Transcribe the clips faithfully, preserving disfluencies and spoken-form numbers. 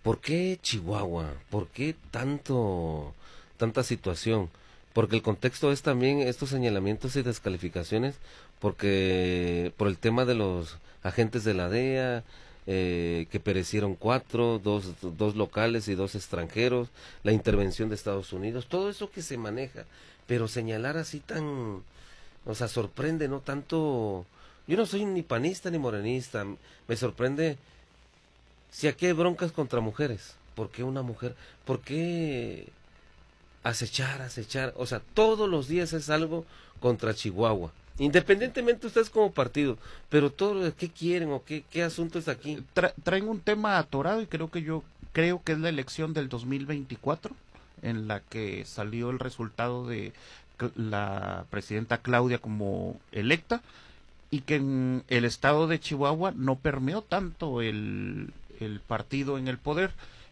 ¿por qué Chihuahua? ¿Por qué tanto, tanta situación? Porque el contexto es también estos señalamientos y descalificaciones, porque por el tema de los agentes de la D E A, eh, que perecieron cuatro, dos, dos locales y dos extranjeros, la intervención de Estados Unidos, todo eso que se maneja, pero señalar así tan, o sea, sorprende, ¿no? Tanto, yo no soy ni panista ni morenista, me sorprende si aquí hay broncas contra mujeres, ¿por qué una mujer? ¿Por qué acechar, acechar? O sea, todos los días es algo contra Chihuahua. Independientemente ustedes como partido, pero todo lo de qué quieren o qué, qué asunto es aquí. Tra traen un tema atorado y creo que yo creo que es la elección del dos mil veinticuatro en la que salió el resultado de la presidenta Claudia como electa y que en el estado de Chihuahua no permeó tanto el, el partido en el poder,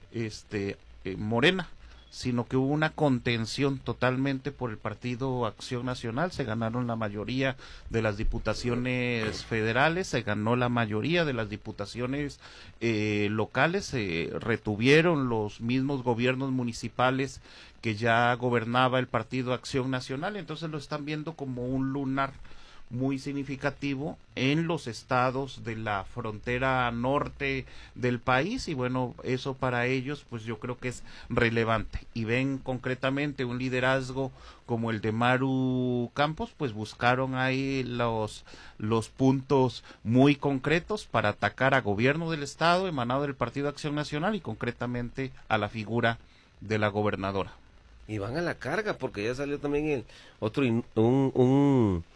este eh, Morena, sino que hubo una contención totalmente por el Partido Acción Nacional, se ganaron la mayoría de las diputaciones federales, se ganó la mayoría de las diputaciones eh, locales, se retuvieron los mismos gobiernos municipales que ya gobernaba el Partido Acción Nacional, entonces lo están viendo como un lunar muy significativo en los estados de la frontera norte del país y bueno, eso para ellos pues yo creo que es relevante y ven concretamente un liderazgo como el de Maru Campos, pues buscaron ahí los, los puntos muy concretos para atacar a gobierno del estado emanado del Partido Acción Nacional y concretamente a la figura de la gobernadora. Y van a la carga porque ya salió también el otro in, un, un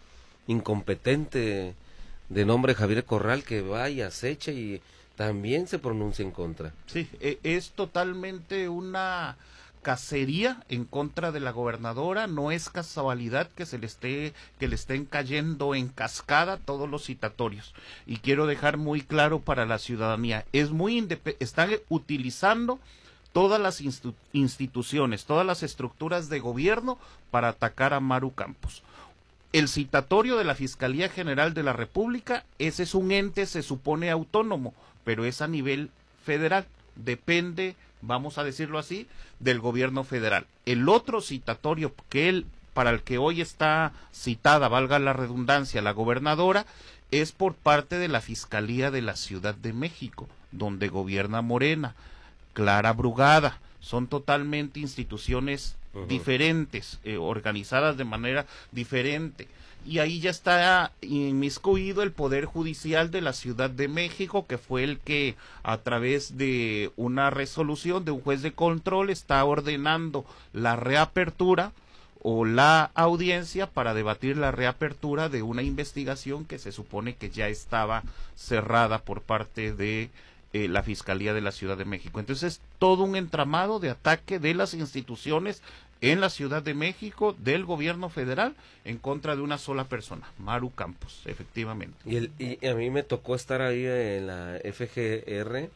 incompetente de nombre Javier Corral que va y acecha y también se pronuncia en contra. Sí, es totalmente una cacería en contra de la gobernadora, no es casualidad que se le esté que le estén cayendo en cascada todos los citatorios y quiero dejar muy claro para la ciudadanía, es muy están utilizando todas las institu instituciones, todas las estructuras de gobierno para atacar a Maru Campos. El citatorio de la Fiscalía General de la República, ese es un ente, se supone autónomo, pero es a nivel federal, depende, vamos a decirlo así, del gobierno federal. El otro citatorio que él, para el que hoy está citada, valga la redundancia, la gobernadora, es por parte de la Fiscalía de la Ciudad de México, donde gobierna Morena, Clara Brugada, son totalmente instituciones Uh-huh. diferentes, eh, organizadas de manera diferente, y ahí ya está inmiscuido el Poder Judicial de la Ciudad de México, que fue el que a través de una resolución de un juez de control está ordenando la reapertura o la audiencia para debatir la reapertura de una investigación que se supone que ya estaba cerrada por parte de Eh, la Fiscalía de la Ciudad de México. Entonces, todo un entramado de ataque de las instituciones en la Ciudad de México, del gobierno federal, en contra de una sola persona, Maru Campos, efectivamente. Y, el, y a mí me tocó estar ahí en la F G R,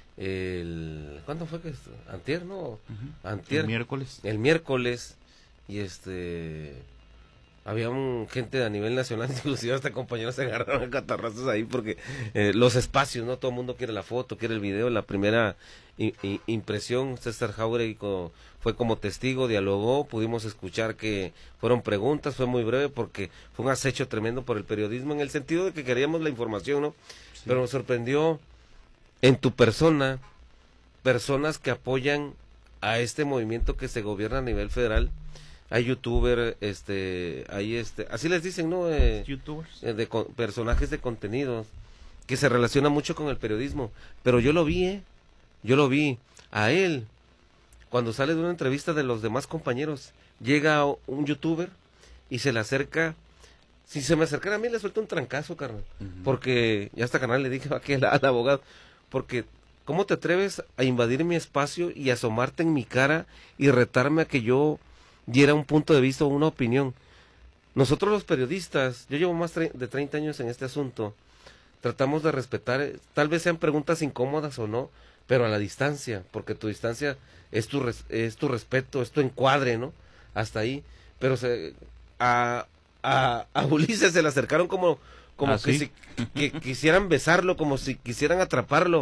el, ¿cuándo fue que? Antier, ¿no? Uh-huh. Antier. El miércoles. El miércoles, y este... había un, gente a nivel nacional, inclusive hasta compañeros se agarraron a catarrazos ahí porque eh, los espacios, no todo el mundo quiere la foto, quiere el video, la primera i, i, impresión, César Jauregui co, fue como testigo, dialogó, pudimos escuchar que fueron preguntas, fue muy breve porque fue un acecho tremendo por el periodismo en el sentido de que queríamos la información, ¿no? Sí. Pero nos sorprendió en tu persona, personas que apoyan a este movimiento que se gobierna a nivel federal. Hay youtuber, este, hay este, así les dicen, ¿no? Eh, Youtubers. Eh, de con, personajes de contenidos que se relacionan mucho con el periodismo. Pero yo lo vi, ¿eh? Yo lo vi. A él, cuando sale de una entrevista de los demás compañeros, llega un youtuber y se le acerca. Si se me acercara a mí, le suelta un trancazo, carnal. Uh-huh. Porque, ya hasta canal le dije aquí al, al abogado, porque, ¿cómo te atreves a invadir mi espacio y asomarte en mi cara y retarme a que yo diera un punto de vista o una opinión? Nosotros los periodistas, yo llevo más de treinta años en este asunto, tratamos de respetar, tal vez sean preguntas incómodas o no, pero a la distancia, porque tu distancia es tu res, es tu respeto, es tu encuadre, ¿no? Hasta ahí, pero se, a, a, a Ulises se le acercaron como, como ¿Ah, que sí? si que quisieran besarlo, como si quisieran atraparlo,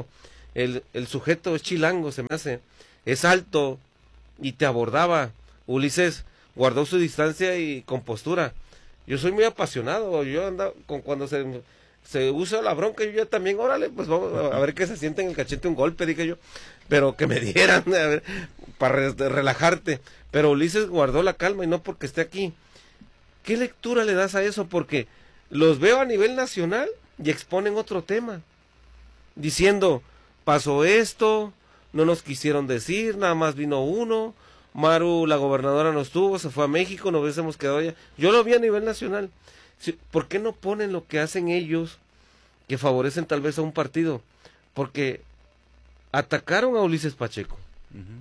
el, el sujeto es chilango, se me hace, es alto y te abordaba. Ulises guardó su distancia y compostura. Yo soy muy apasionado, yo andaba con cuando se, se usa la bronca, yo ya también, órale, pues vamos a, a ver que se siente en el cachete un golpe, dije yo, pero que me dieran, a ver, para re, relajarte. Pero Ulises guardó la calma y no porque esté aquí. ¿Qué lectura le das a eso? Porque los veo a nivel nacional y exponen otro tema, diciendo, pasó esto, no nos quisieron decir, nada más vino uno, Maru, la gobernadora, no estuvo, se fue a México, nos hubiésemos quedado allá. Yo lo vi a nivel nacional. ¿Por qué no ponen lo que hacen ellos, que favorecen tal vez a un partido? Porque atacaron a Ulises Pacheco. Uh-huh.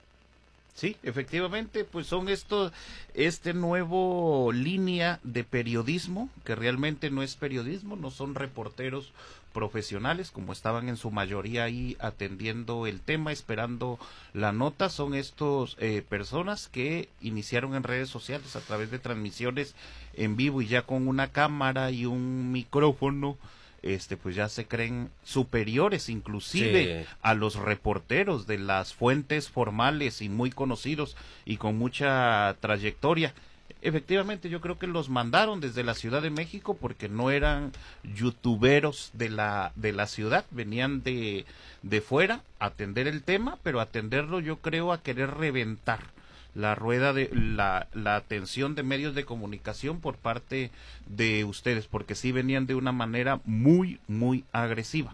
Sí, efectivamente, pues son estos, este nuevo línea de periodismo, que realmente no es periodismo, no son reporteros profesionales, como estaban en su mayoría ahí atendiendo el tema, esperando la nota, son estos eh, personas que iniciaron en redes sociales a través de transmisiones en vivo y ya con una cámara y un micrófono, este pues ya se creen superiores inclusive sí. a los reporteros de las fuentes formales y muy conocidos y con mucha trayectoria. Efectivamente, yo creo que los mandaron desde la Ciudad de México porque no eran youtuberos de la de la ciudad, venían de de fuera a atender el tema, pero atenderlo yo creo a querer reventar la rueda de la, la atención de medios de comunicación por parte de ustedes, porque sí venían de una manera muy, muy agresiva.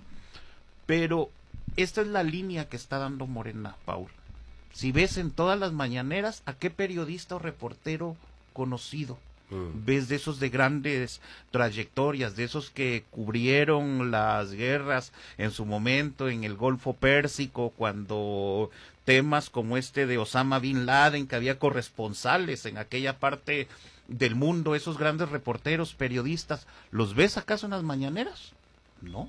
Pero esta es la línea que está dando Morena, Paul. Si ves en todas las mañaneras, ¿a qué periodista o reportero conocido mm. ves de esos de grandes trayectorias, de esos que cubrieron las guerras en su momento en el Golfo Pérsico, cuando temas como este de Osama Bin Laden, que había corresponsales en aquella parte del mundo, esos grandes reporteros, periodistas, ¿los ves acaso en las mañaneras? No.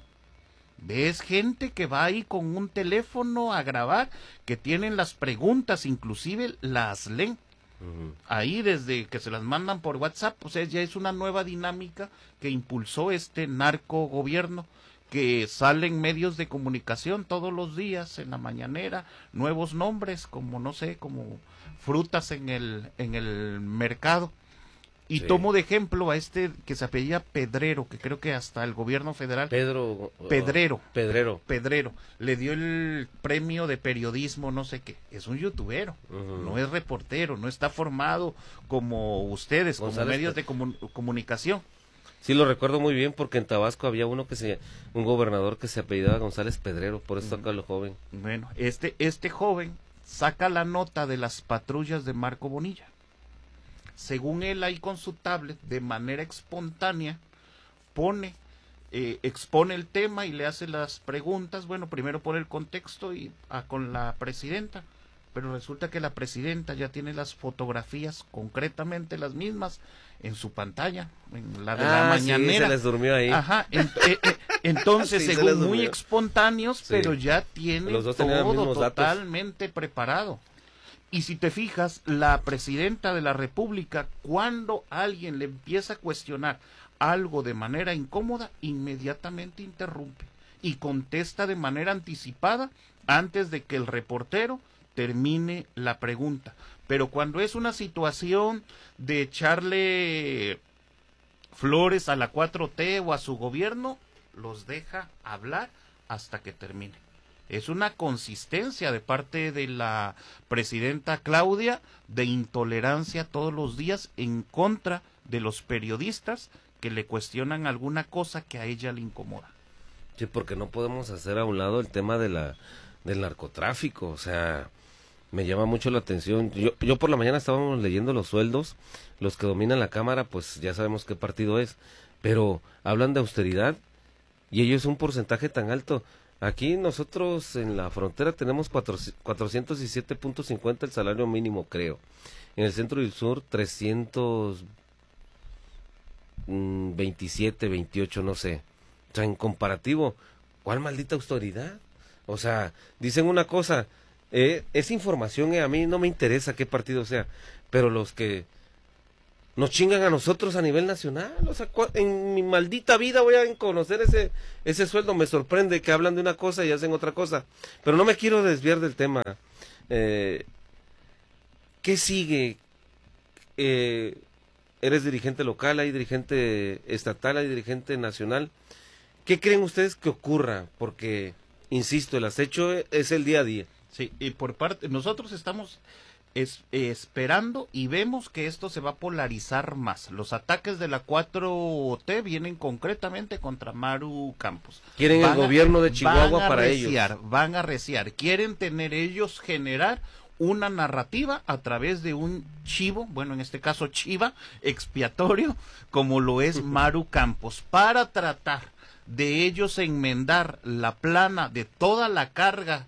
Ves gente que va ahí con un teléfono a grabar, que tienen las preguntas, inclusive las leen. Uh-huh. Ahí desde que se las mandan por WhatsApp, o sea, ya es una nueva dinámica que impulsó este narco gobierno, que salen medios de comunicación todos los días en la mañanera, nuevos nombres como no sé, como frutas en el en el mercado. Y sí. tomo de ejemplo a este que se apellida Pedrero, que creo que hasta el gobierno federal Pedro Pedrero, uh, Pedrero, Pedrero le dio el premio de periodismo, no sé qué. Es un youtubero, uh-huh. no es reportero, no está formado como ustedes, González, como medios de comun- comunicación. Sí, lo recuerdo muy bien porque en Tabasco había uno que se, un gobernador que se apellidaba González Pedrero, por eso acá lo joven. Bueno, este, este joven saca la nota de las patrullas de Marco Bonilla. Según él ahí con su tablet, de manera espontánea, pone, eh, expone el tema y le hace las preguntas. Bueno, primero pone el contexto y ah, con la presidenta, pero resulta que la presidenta ya tiene las fotografías, concretamente las mismas, en su pantalla, en la de ah, la mañanera. Sí, se les durmió ahí. Ajá, en, eh, eh, entonces, sí, según muy espontáneos, sí. pero ya tiene todo totalmente datos. preparado. Y si te fijas, la presidenta de la República, cuando alguien le empieza a cuestionar algo de manera incómoda, inmediatamente interrumpe y contesta de manera anticipada antes de que el reportero termine la pregunta. Pero cuando es una situación de echarle flores a la cuatro T o a su gobierno, los deja hablar hasta que termine. Es una consistencia de parte de la presidenta Claudia de intolerancia todos los días en contra de los periodistas que le cuestionan alguna cosa que a ella le incomoda. Sí, porque no podemos hacer a un lado el tema de la del narcotráfico, o sea, me llama mucho la atención. Yo, yo por la mañana estábamos leyendo los sueldos, los que dominan la Cámara, pues ya sabemos qué partido es, pero hablan de austeridad y ellos un porcentaje tan alto. Aquí nosotros en la frontera tenemos cuatrocientos diecisiete punto cincuenta el salario mínimo, creo. En el centro y el sur trescientos veintisiete, veintiocho, no sé. O sea, en comparativo, ¿cuál maldita autoridad? O sea, dicen una cosa, eh, es información, eh, a mí no me interesa qué partido sea, pero los que nos chingan a nosotros a nivel nacional. O sea, en mi maldita vida voy a conocer ese ese sueldo. Me sorprende que hablan de una cosa y hacen otra cosa. Pero no me quiero desviar del tema. Eh, ¿Qué sigue? Eh, eres dirigente local, hay dirigente estatal, hay dirigente nacional. ¿Qué creen ustedes que ocurra? Porque, insisto, el acecho es el día a día. Sí, y por parte, nosotros estamos es, eh, esperando y vemos que esto se va a polarizar más. Los ataques de la cuatro T vienen concretamente contra Maru Campos. Quieren van el gobierno a, de Chihuahua van a para reciar, ellos. Van a reciar, quieren tener ellos, generar una narrativa a través de un chivo, bueno, en este caso chiva, expiatorio, como lo es Maru Campos, para tratar de ellos enmendar la plana de toda la carga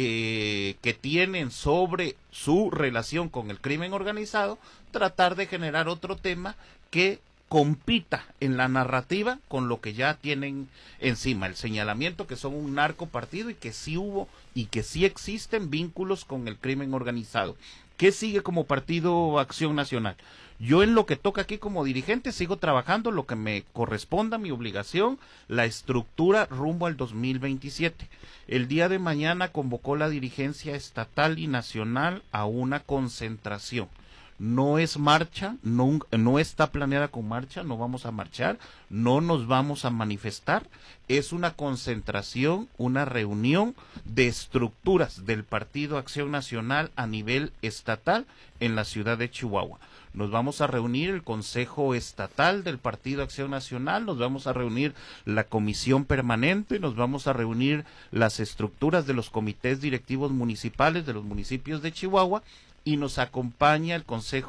eh, que tienen sobre su relación con el crimen organizado, tratar de generar otro tema que compita en la narrativa con lo que ya tienen encima, el señalamiento que son un narcopartido y que sí hubo y que sí existen vínculos con el crimen organizado. ¿Qué sigue como Partido Acción Nacional? Yo en lo que toca aquí como dirigente sigo trabajando lo que me corresponda, mi obligación, la estructura rumbo al dos mil veintisiete. El día de mañana convocó la dirigencia estatal y nacional a una concentración. No es marcha, no, no está planeada con marcha, no vamos a marchar, no nos vamos a manifestar, es una concentración, una reunión de estructuras del Partido Acción Nacional a nivel estatal en la ciudad de Chihuahua. Nos vamos a reunir el Consejo Estatal del Partido Acción Nacional, nos vamos a reunir la Comisión Permanente, nos vamos a reunir las estructuras de los comités directivos municipales de los municipios de Chihuahua, y nos acompaña el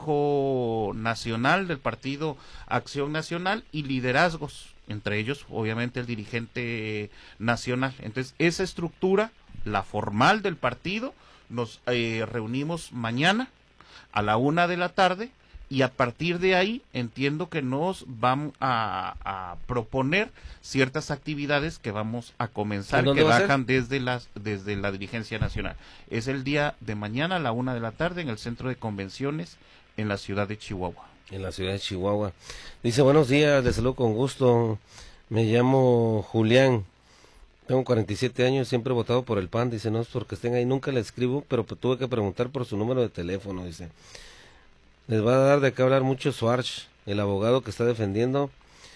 Consejo Nacional del Partido Acción Nacional y liderazgos, entre ellos obviamente el dirigente nacional. Entonces esa estructura, la formal del partido, nos eh, reunimos mañana a la una de la tarde y a partir de ahí entiendo que nos van a, a proponer ciertas actividades que vamos a comenzar, que bajan desde las desde la dirigencia nacional. Es el día de mañana a la una de la tarde en el Centro de Convenciones en la ciudad de Chihuahua. En la ciudad de Chihuahua. Dice, buenos días, les saludo con gusto. Me llamo Julián. Tengo cuarenta y siete años, siempre he votado por el P A N. Dice, no es porque estén ahí, nunca le escribo, pero tuve que preguntar por su número de teléfono, dice. Les va a dar de qué hablar mucho Schwartz, el abogado que está defendiendo,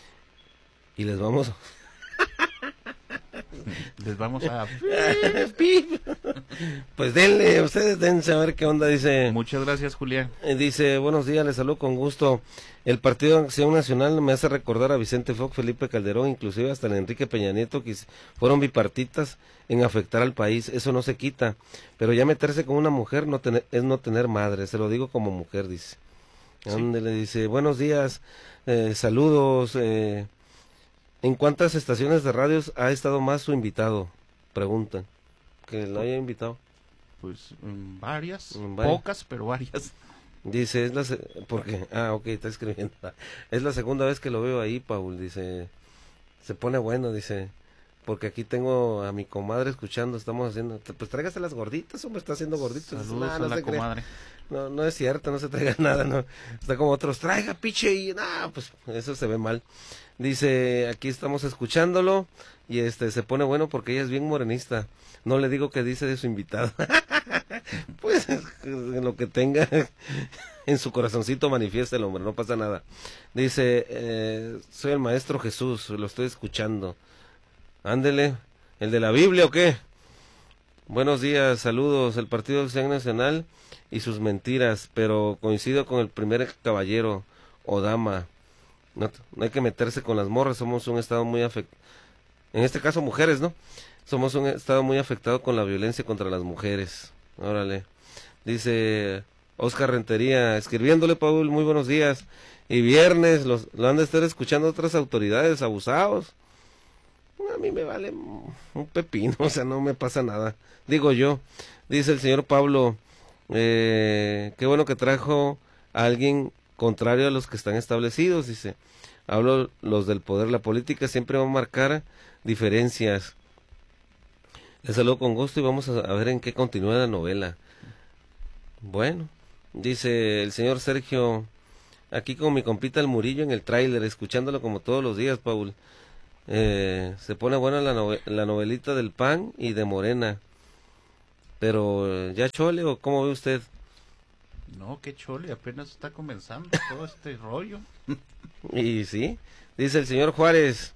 y les vamos... les vamos a... Pues denle, ustedes dense a ver qué onda, dice... Muchas gracias, Julián. Dice, buenos días, les saludo con gusto. El Partido Acción Nacional me hace recordar a Vicente Fox, Felipe Calderón, inclusive hasta el Enrique Peña Nieto, que fueron bipartitas en afectar al país. Eso no se quita, pero ya meterse con una mujer no tener, es no tener madre, se lo digo como mujer, dice. Sí. Donde le dice, buenos días, eh, saludos, eh, ¿en cuántas estaciones de radios ha estado más su invitado? Preguntan, que lo haya invitado. Pues en varias, en varias, pocas, pero varias. Dice, es la, se porque, ah, ok, está escribiendo, es la segunda vez que lo veo ahí, Paul, dice, se pone bueno, dice, porque aquí tengo a mi comadre escuchando, estamos haciendo, pues tráigase las gorditas, hombre, está haciendo gorditas. Saludos nah, a no la comadre. No, no es cierto, no se traiga nada, no, está como otros, traiga piche, y nah, pues eso se ve mal. Dice, aquí estamos escuchándolo, y este, se pone bueno porque ella es bien morenista, no le digo que dice de su invitado. Pues en lo que tenga en su corazoncito manifiesta el hombre, no pasa nada. Dice, eh, soy el maestro Jesús, lo estoy escuchando. Ándele, ¿el de la Biblia o qué? Buenos días, saludos, el Partido Acción Nacional y sus mentiras, pero coincido con el primer caballero o dama. No, no hay que meterse con las morras, somos un estado muy afectado. En este caso mujeres, ¿no? Somos un estado muy afectado con la violencia contra las mujeres. Órale. Dice Oscar Rentería, escribiéndole, Paul, muy buenos días. Y viernes, los, lo han de estar escuchando otras autoridades abusados. A mí me vale un pepino, o sea, no me pasa nada. Digo yo. Dice el señor Pablo, eh, qué bueno que trajo a alguien contrario a los que están establecidos, dice. Hablo los del poder, la política siempre va a marcar diferencias. Les saludo con gusto y vamos a, a ver en qué continúa la novela. Bueno, dice el señor Sergio, aquí con mi compita el Murillo en el tráiler, escuchándolo como todos los días, Paul. Eh, se pone buena la, nove la novelita del P A N y de Morena. Pero, ¿ya chole o cómo ve usted? No, qué chole, apenas está comenzando todo este rollo. Y sí, dice el señor Juárez,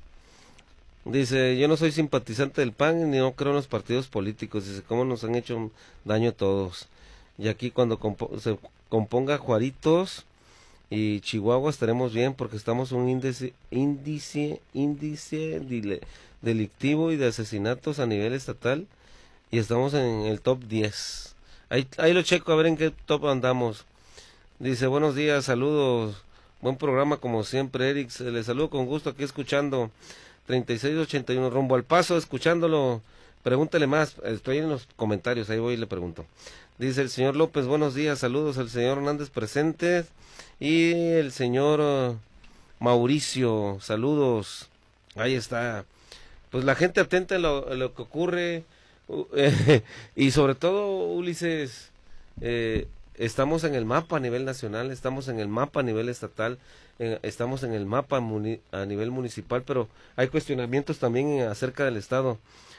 dice, yo no soy simpatizante del P A N ni no creo en los partidos políticos, dice, cómo nos han hecho un daño a todos. Y aquí cuando compo se componga Juaritos y Chihuahua estaremos bien porque estamos un índice, índice, índice dile, delictivo y de asesinatos a nivel estatal y estamos en el top diez. Ahí, ahí lo checo a ver en qué top andamos. Dice, buenos días, saludos, buen programa como siempre, Eric, le saludo con gusto aquí escuchando treinta y seis ochenta y uno rumbo al paso, escuchándolo, pregúntele más, estoy en los comentarios, ahí voy y le pregunto. Dice el señor López, buenos días, saludos al señor Hernández presentes y el señor uh, Mauricio, saludos, ahí está. Pues la gente atenta a lo, a lo que ocurre uh, eh, y sobre todo, Ulises, eh, estamos en el mapa a nivel nacional, estamos en el mapa a nivel estatal, eh, estamos en el mapa muni a nivel municipal, pero hay cuestionamientos también acerca del Estado.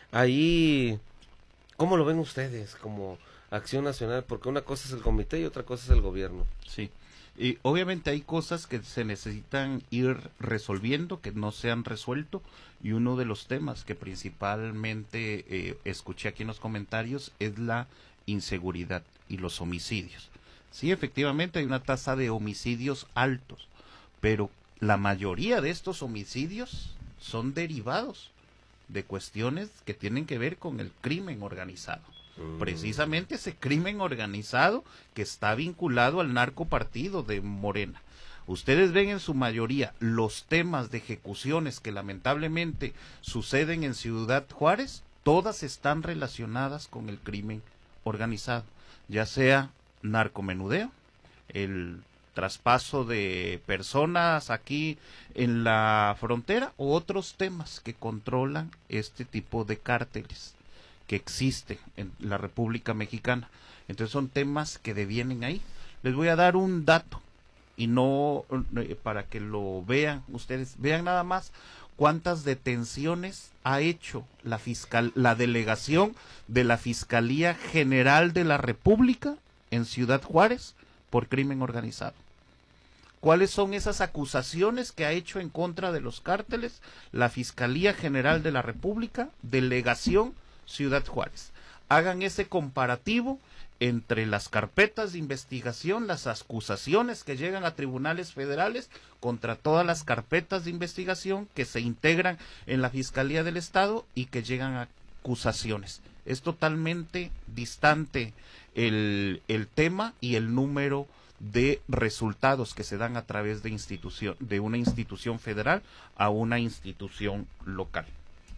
Ahí, ¿cómo lo ven ustedes como Acción Nacional? Porque una cosa es el comité y otra cosa es el gobierno. Sí, y obviamente hay cosas que se necesitan ir resolviendo, que no se han resuelto, y uno de los temas que principalmente eh, escuché aquí en los comentarios es la inseguridad y los homicidios. Sí, efectivamente hay una tasa de homicidios altos, pero la mayoría de estos homicidios son derivados de cuestiones que tienen que ver con el crimen organizado. Mm. Precisamente ese crimen organizado que está vinculado al narcopartido de Morena. Ustedes ven en su mayoría los temas de ejecuciones que lamentablemente suceden en Ciudad Juárez, todas están relacionadas con el crimen organizado, ya sea narcomenudeo, el traspaso de personas aquí en la frontera o otros temas que controlan este tipo de cárteles que existen en la República Mexicana. Entonces son temas que devienen ahí. Les voy a dar un dato y no eh, para que lo vean ustedes, vean nada más cuántas detenciones ha hecho la fiscal, la delegación de la Fiscalía General de la República en Ciudad Juárez por crimen organizado. ¿Cuáles son esas acusaciones que ha hecho en contra de los cárteles la Fiscalía General de la República, delegación Ciudad Juárez? Hagan ese comparativo entre las carpetas de investigación, las acusaciones que llegan a tribunales federales contra todas las carpetas de investigación que se integran en la Fiscalía del Estado y que llegan a acusaciones. Es totalmente distante el, el tema y el número de resultados que se dan a través de institución, de una institución federal a una institución local.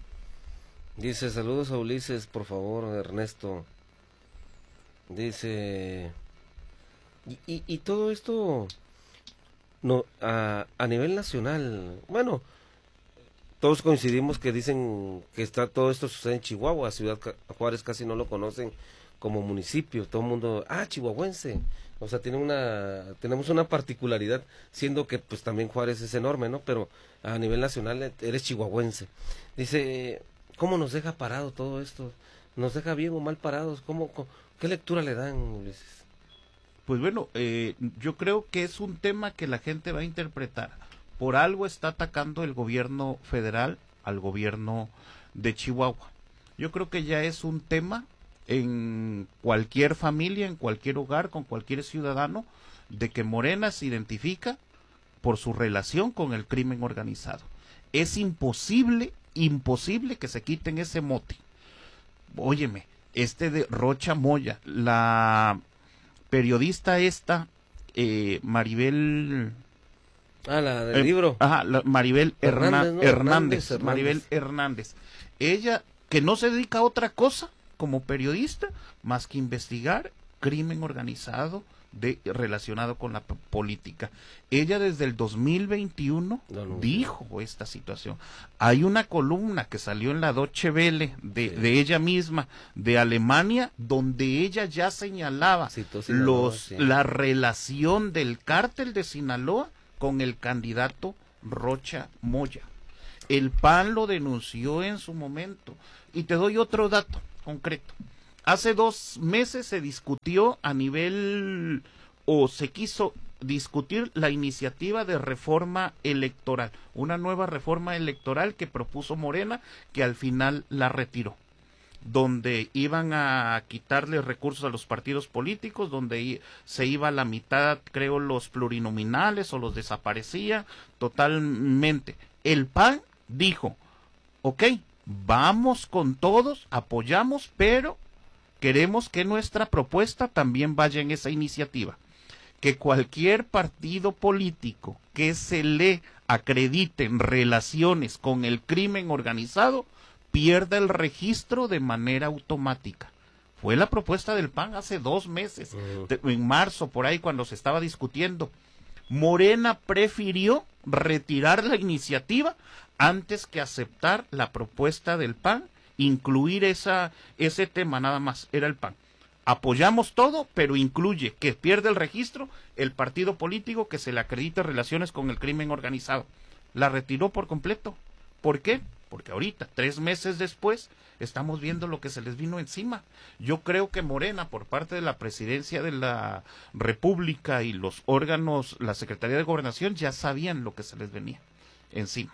Dice, saludos a Ulises, por favor, Ernesto. Dice, y, y, y todo esto no a, a nivel nacional, bueno, todos coincidimos que dicen que está todo esto sucede en Chihuahua, Ciudad Juárez casi no lo conocen como municipio, todo el mundo, ah, chihuahuense, o sea, tiene una, tenemos una particularidad, siendo que pues también Juárez es enorme, ¿no? Pero a nivel nacional eres chihuahuense. Dice, ¿cómo nos deja parado todo esto? ¿Nos deja bien o mal parados? ¿Cómo, cómo qué lectura le dan, Ulises? Pues bueno, eh, yo creo que es un tema que la gente va a interpretar. Por algo está atacando el gobierno federal al gobierno de Chihuahua. Yo creo que ya es un tema en cualquier familia, en cualquier hogar, con cualquier ciudadano, de que Morena se identifica por su relación con el crimen organizado. Es imposible, imposible que se quiten ese mote. Óyeme, este de Rocha Moya, la periodista esta, eh, Maribel... Ah, la del eh, libro. Ajá, la Maribel Hernández, ¿no? Hernández, Hernández, Hernández, Maribel Hernández. Ella, que no se dedica a otra cosa como periodista, más que investigar crimen organizado de relacionado con la política. Ella desde el dos mil veintiuno no, no, dijo no. esta situación. Hay una columna que salió en la Deutsche Welle de, sí. de ella misma de Alemania, donde ella ya señalaba sí, Sinaloa, los sí. la relación del cártel de Sinaloa con el candidato Rocha Moya. El P A N lo denunció en su momento. Y te doy otro dato concreto. Hace dos meses se discutió a nivel, o se quiso discutir la iniciativa de reforma electoral, una nueva reforma electoral que propuso Morena, que al final la retiró, donde iban a quitarle recursos a los partidos políticos, donde se iba a la mitad, creo, los plurinominales o los desaparecía totalmente. El P A N dijo, ok, vamos con todos, apoyamos, pero queremos que nuestra propuesta también vaya en esa iniciativa. Que cualquier partido político que se le acrediten relaciones con el crimen organizado pierda el registro de manera automática. Fue la propuesta del P A N hace dos meses, uh-huh. en marzo, por ahí, cuando se estaba discutiendo. Morena prefirió retirar la iniciativa antes que aceptar la propuesta del P A N, incluir esa, ese tema nada más, era el P A N. Apoyamos todo, pero incluye que pierde el registro el partido político que se le acredite relaciones con el crimen organizado. La retiró por completo. ¿Por qué? Porque ahorita, tres meses después, estamos viendo lo que se les vino encima. Yo creo que Morena, por parte de la Presidencia de la República y los órganos, la Secretaría de Gobernación, ya sabían lo que se les venía encima.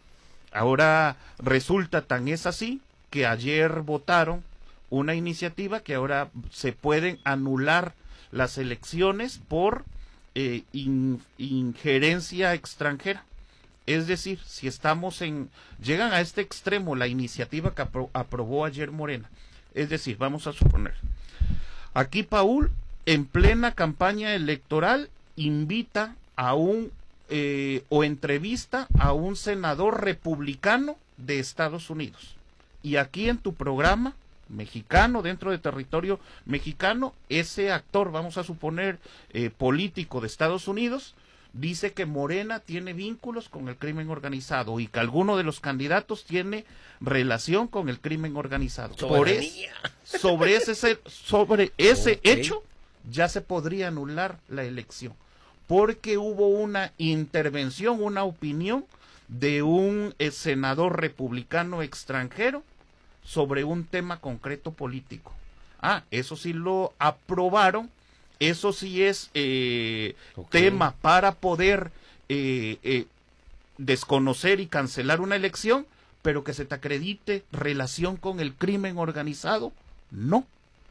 Ahora resulta tan es así que ayer votaron una iniciativa que ahora se pueden anular las elecciones por eh, in, injerencia extranjera. Es decir, si estamos en, llegan a este extremo la iniciativa que apro, aprobó ayer Morena. Es decir, vamos a suponer, aquí Paul, en plena campaña electoral, invita a un, eh, o entrevista a un senador republicano de Estados Unidos. Y aquí en tu programa mexicano, dentro de territorio mexicano, ese actor, vamos a suponer, eh, político de Estados Unidos, dice que Morena tiene vínculos con el crimen organizado y que alguno de los candidatos tiene relación con el crimen organizado. Por es, sobre ese, sobre ese okay. hecho ya se podría anular la elección, porque hubo una intervención, una opinión de un eh, senador republicano extranjero sobre un tema concreto político. Ah, eso sí lo aprobaron, eso sí es eh, okay. tema para poder eh, eh, desconocer y cancelar una elección, pero que se te acredite relación con el crimen organizado, no.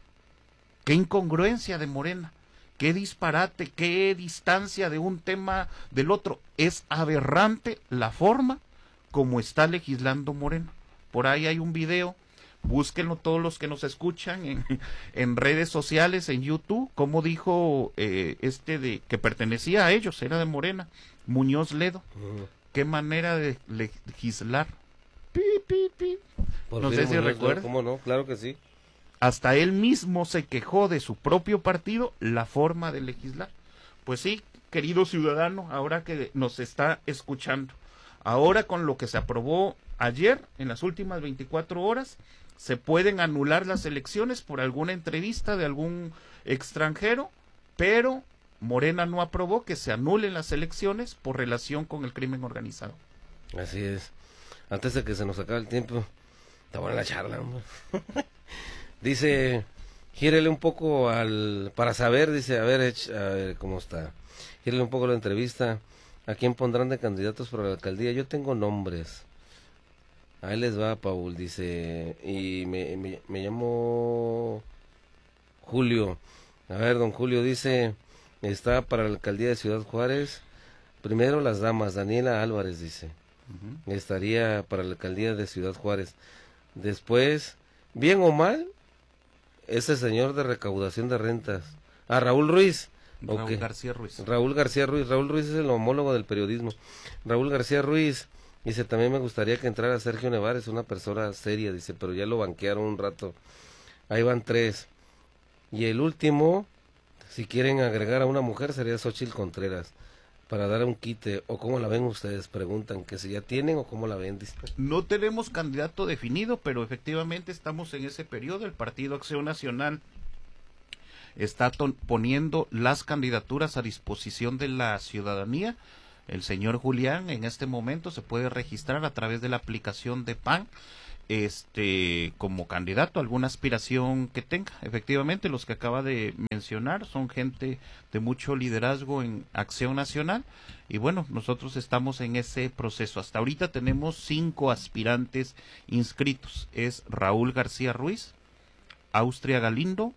Qué incongruencia de Morena, qué disparate, qué distancia de un tema del otro. Es aberrante la forma como está legislando Morena. Por ahí hay un video, búsquenlo todos los que nos escuchan en, en redes sociales, en YouTube, como dijo eh, este de que pertenecía a ellos, era de Morena, Muñoz Ledo. Uh-huh. Qué manera de legislar. Pi, pi, pi. No sé si recuerdas. ¿Cómo no? Claro que sí. Hasta él mismo se quejó de su propio partido la forma de legislar. Pues sí, querido ciudadano, ahora que nos está escuchando, ahora con lo que se aprobó ayer, en las últimas veinticuatro horas, se pueden anular las elecciones por alguna entrevista de algún extranjero, pero Morena no aprobó que se anulen las elecciones por relación con el crimen organizado. Así es. Antes de que se nos acabe el tiempo, está buena la charla, hombre. Dice, gírele un poco al, para saber, dice, a ver, Ech, a ver cómo está. Gírele un poco la entrevista. ¿A quién pondrán de candidatos para la alcaldía? Yo tengo nombres. Ahí les va, Paul, dice, y me, me, me llamo Julio. A ver, don Julio dice, está para la alcaldía de Ciudad Juárez. Primero las damas, Daniela Álvarez dice, uh-huh. estaría para la alcaldía de Ciudad Juárez. Después, bien o mal, ese señor de recaudación de rentas. Ah, Raúl Ruiz. Raúl okay. García Ruiz. Raúl García Ruiz. Raúl Ruiz es el homólogo del periodismo. Raúl García Ruiz. Dice, también me gustaría que entrara Sergio Nevares, una persona seria, dice, pero ya lo banquearon un rato. Ahí van tres. Y el último, si quieren agregar a una mujer, sería Xóchitl Contreras, para dar un quite. ¿O cómo la ven ustedes? Preguntan, que si ya tienen o cómo la ven, dice. No tenemos candidato definido, pero efectivamente estamos en ese periodo. El Partido Acción Nacional está poniendo las candidaturas a disposición de la ciudadanía. El señor Julián en este momento se puede registrar a través de la aplicación de P A N este como candidato a alguna aspiración que tenga. Efectivamente, los que acaba de mencionar son gente de mucho liderazgo en Acción Nacional y bueno, nosotros estamos en ese proceso. Hasta ahorita tenemos cinco aspirantes inscritos. Es Raúl García Ruiz, Austria Galindo,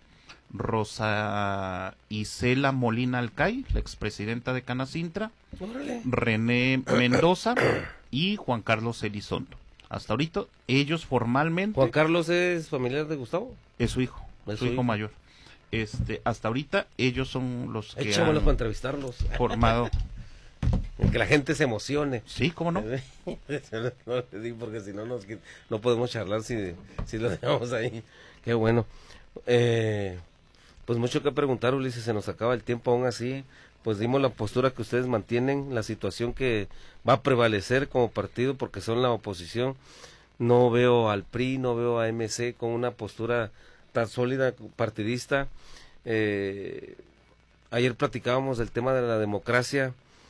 Rosa Isela Molina Alcay, la expresidenta de Canacintra, ¡órale!, René Mendoza y Juan Carlos Elizondo. Hasta ahorita ellos formalmente... ¿Juan Carlos es familiar de Gustavo? Es su hijo, es su hijo, hijo mayor. Este, hasta ahorita ellos son los que Échamelos han para entrevistarlos. Formado. Que la gente se emocione. Sí, ¿cómo no? No les digo porque si no nos, no podemos charlar si, si lo dejamos ahí. Qué bueno. Eh, pues mucho que preguntar, Ulises, se nos acaba el tiempo aún así. Pues dimos la postura que ustedes mantienen, la situación que va a prevalecer como partido porque son la oposición. No veo al P R I, no veo a M C con una postura tan sólida partidista. Eh, ayer platicábamos del tema de la democracia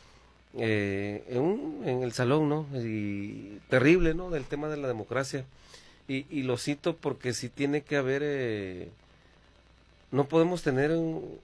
eh, en, un, en el salón, ¿no? Y terrible, ¿no? Del tema de la democracia. Y, y lo cito porque si tiene que haber, eh, no podemos tener un,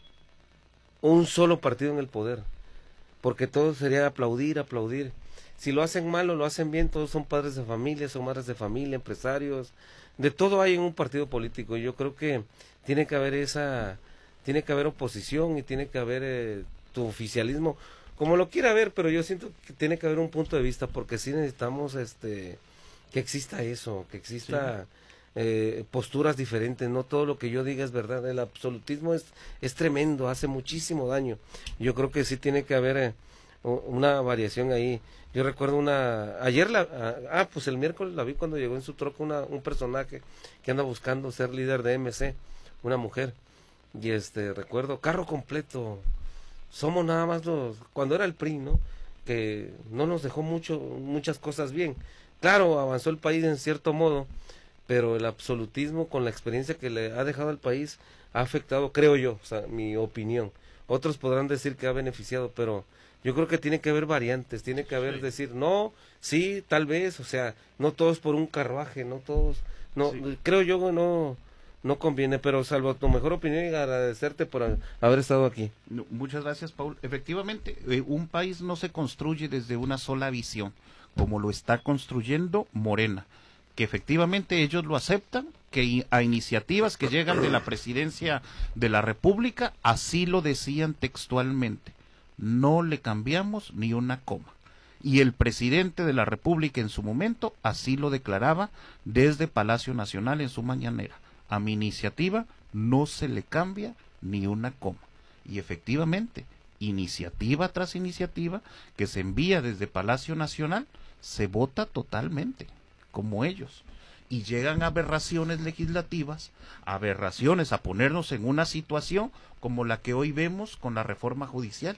un solo partido en el poder, porque todo sería aplaudir, aplaudir. Si lo hacen mal o lo hacen bien, todos son padres de familia, son madres de familia, empresarios, de todo hay en un partido político. Y yo creo que tiene que haber esa, tiene que haber oposición y tiene que haber eh, tu oficialismo, como lo quiera ver, pero yo siento que tiene que haber un punto de vista, porque sí necesitamos este que exista eso, que exista... Sí. Eh, posturas diferentes, no todo lo que yo diga es verdad. El absolutismo es, es tremendo, hace muchísimo daño. Yo creo que sí tiene que haber eh, una variación ahí. Yo recuerdo una, ayer la, ah, pues el miércoles la vi cuando llegó en su troca una, un personaje que anda buscando ser líder de M C, una mujer, y este, recuerdo, carro completo, somos nada más los, cuando era el P R I, ¿no? Que no nos dejó mucho, muchas cosas bien. Claro, avanzó el país en cierto modo, pero el absolutismo con la experiencia que le ha dejado al país ha afectado, creo yo, o sea, mi opinión. Otros podrán decir que ha beneficiado, pero yo creo que tiene que haber variantes, tiene que haber, sí. decir, no, sí, tal vez, o sea, no todos por un carruaje, no todos, no, sí. creo yo que no, no conviene, pero salvo tu mejor opinión y agradecerte por haber estado aquí. Muchas gracias, Paul. Efectivamente, eh, un país no se construye desde una sola visión, como lo está construyendo Morena, que efectivamente ellos lo aceptan, que a iniciativas que llegan de la presidencia de la República, así lo decían textualmente, no le cambiamos ni una coma. Y el presidente de la República en su momento así lo declaraba desde Palacio Nacional en su mañanera, a mi iniciativa no se le cambia ni una coma. Y efectivamente, iniciativa tras iniciativa que se envía desde Palacio Nacional, se vota totalmente como ellos, y llegan aberraciones legislativas, aberraciones a ponernos en una situación como la que hoy vemos con la reforma judicial.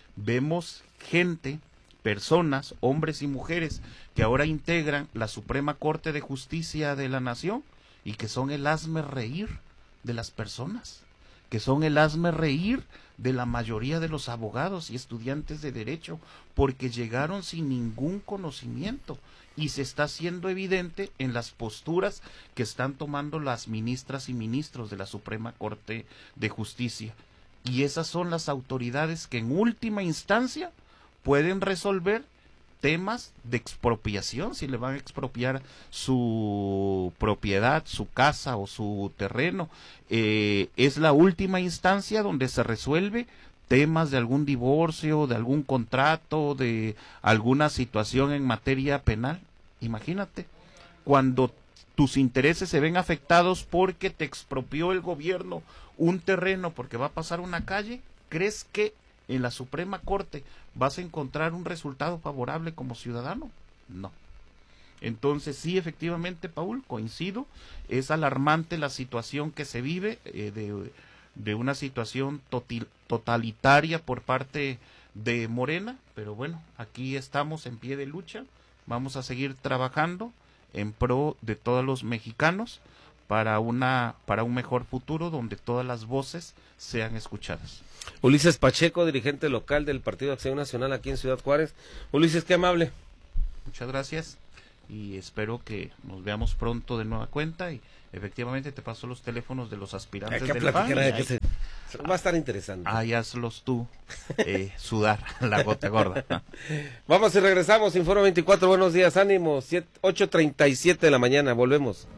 Vemos gente, personas, hombres y mujeres que ahora integran la Suprema Corte de Justicia de la Nación y que son el hazme reír de las personas, que son el hazme reír de la mayoría de los abogados y estudiantes de derecho, porque llegaron sin ningún conocimiento, y se está haciendo evidente en las posturas que están tomando las ministras y ministros de la Suprema Corte de Justicia. Y esas son las autoridades que en última instancia pueden resolver temas de expropiación, si le van a expropiar su propiedad, su casa o su terreno. Eh, es la última instancia donde se resuelve temas de algún divorcio, de algún contrato, de alguna situación en materia penal. Imagínate, cuando tus intereses se ven afectados porque te expropió el gobierno un terreno porque va a pasar una calle, ¿crees que en la Suprema Corte vas a encontrar un resultado favorable como ciudadano? No. Entonces sí, efectivamente, Paul, coincido, es alarmante la situación que se vive eh, de, de una situación totil, totalitaria por parte de Morena, pero bueno, aquí estamos en pie de lucha, vamos a seguir trabajando en pro de todos los mexicanos para una para un mejor futuro donde todas las voces sean escuchadas. Ulises Pacheco, dirigente local del Partido Acción Nacional aquí en Ciudad Juárez. Ulises, qué amable. Muchas gracias y espero que nos veamos pronto de nueva cuenta y efectivamente te paso los teléfonos de los aspirantes del P A N. Que se... Va a estar interesante. Ahí hazlos tú eh, sudar la gota gorda. Vamos y regresamos. Informe veinticuatro, buenos días, ánimo. ocho treinta y siete de la mañana, volvemos.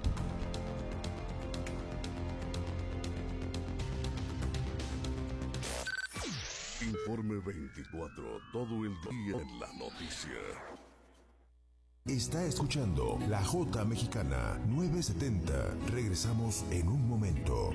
Informe veinticuatro, todo el día en la noticia. Está escuchando La Jota Mexicana nueve setenta. Regresamos en un momento.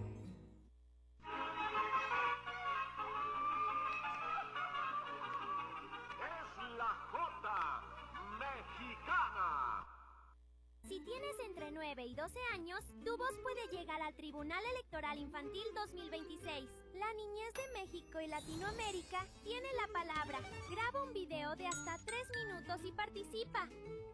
Si tienes entre nueve y doce años, tu voz puede llegar al Tribunal Electoral Infantil dos mil veintiséis. La niñez de México y Latinoamérica tiene la palabra. Graba un video de hasta tres minutos y participa.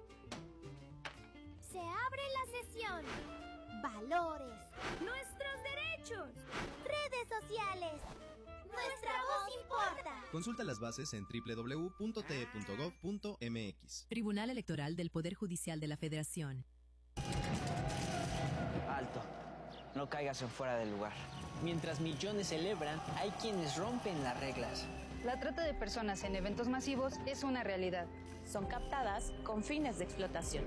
Se abre la sesión. Valores. Nuestros derechos. Redes sociales. Nuestra voz importa. Consulta las bases en doble u doble u doble u punto t e punto gov punto m x. Tribunal Electoral del Poder Judicial de la Federación. Alto, no caigas en fuera del lugar. Mientras millones celebran, hay quienes rompen las reglas. La trata de personas en eventos masivos es una realidad. Son captadas con fines de explotación.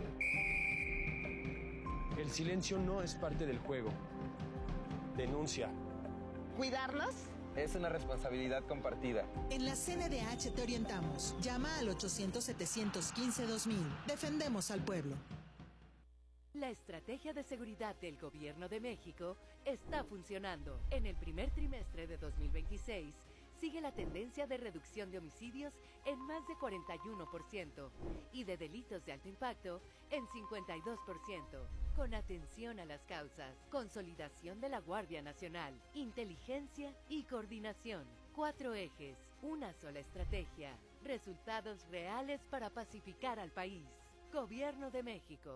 El silencio no es parte del juego. Denuncia. ¿Cuidarlos? Es una responsabilidad compartida. En la C N D H te orientamos. Llama al ochocientos, setecientos quince, dos mil. Defendemos al pueblo. La estrategia de seguridad del Gobierno de México está funcionando. En el primer trimestre de dos mil veintiséis, sigue la tendencia de reducción de homicidios en más de cuarenta y uno por ciento y de delitos de alto impacto en cincuenta y dos por ciento. Con atención a las causas, consolidación de la Guardia Nacional, inteligencia y coordinación. Cuatro ejes, una sola estrategia, resultados reales para pacificar al país. Gobierno de México.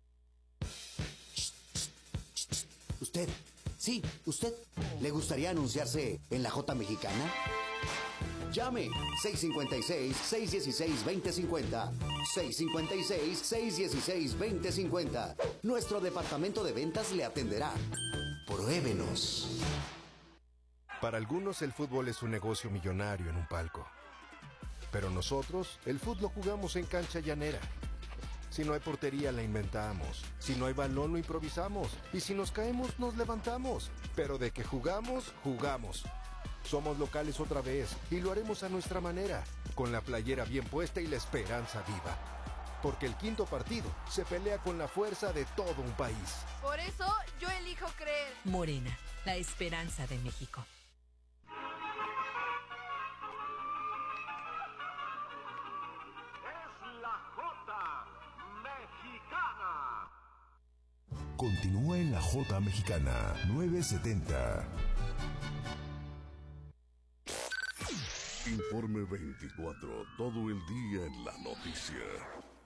¿Usted? Sí, usted. ¿Le gustaría anunciarse en la Jota Mexicana? Llame seis cinco seis, seis uno seis, dos cero cinco cero, seis cinco seis, seis uno seis, dos cero cinco cero. Nuestro departamento de ventas le atenderá. Pruébenos. Para algunos el fútbol es un negocio millonario en un palco. Pero nosotros el fútbol jugamos en cancha llanera. Si no hay portería, la inventamos. Si no hay balón, lo improvisamos. Y si nos caemos, nos levantamos. Pero de que jugamos, jugamos. Somos locales otra vez y lo haremos a nuestra manera, con la playera bien puesta y la esperanza viva. Porque el quinto partido se pelea con la fuerza de todo un país. Por eso yo elijo creer. Morena, la esperanza de México. Continúa en La Jota Mexicana nueve setenta. Informe veinticuatro, todo el día en la noticia.